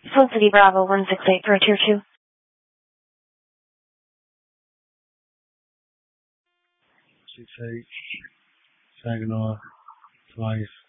Full City Bravo 168 for a tier 2. 6-8, Saginaw, twice.